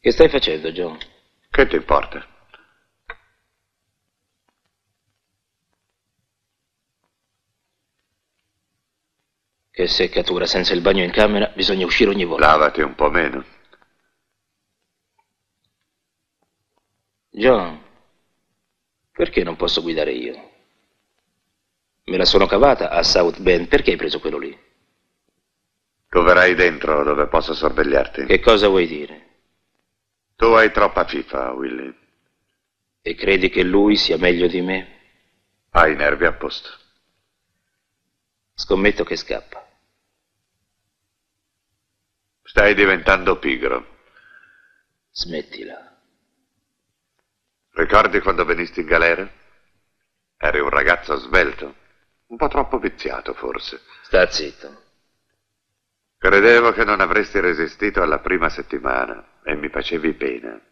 Che stai facendo, John? Che ti importa? Che seccatura, senza il bagno in camera bisogna uscire ogni volta. Lavati un po' meno. John, perché non posso guidare io? Me la sono cavata a South Bend, perché hai preso quello lì? Tu verrai dentro dove posso sorvegliarti. Che cosa vuoi dire? Tu hai troppa fifa, Willy. E credi che lui sia meglio di me? Hai i nervi a posto. Scommetto che scappa. Stai diventando pigro. Smettila. Ricordi quando venisti in galera? Eri un ragazzo svelto. Un po' troppo viziato, forse. Sta zitto. Credevo che non avresti resistito alla prima settimana e mi facevi pena.